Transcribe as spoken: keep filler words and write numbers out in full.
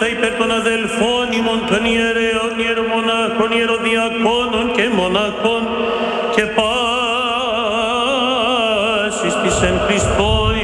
Αγιάζουσα υπέρ των αδελφών ημών των ιερέων, ιερομονάχων, ιεροδιακόνων και μοναχών και πάσης της εν Χριστώ